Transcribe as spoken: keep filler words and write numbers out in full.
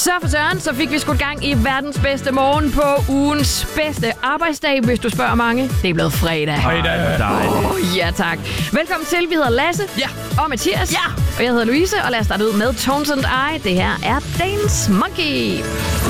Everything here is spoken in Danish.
Så for søren, så fik vi skudt gang i verdens bedste morgen på ugens bedste arbejdsdag, hvis du spørger mange. Det er blevet fredag. Fredag. Oh, ja, tak. Velkommen til. Vi hedder Lasse. Ja. Og Mathias. Ja. Og jeg hedder Louise, og lad os starte ud med Tones and I. Det her er Dance Monkey.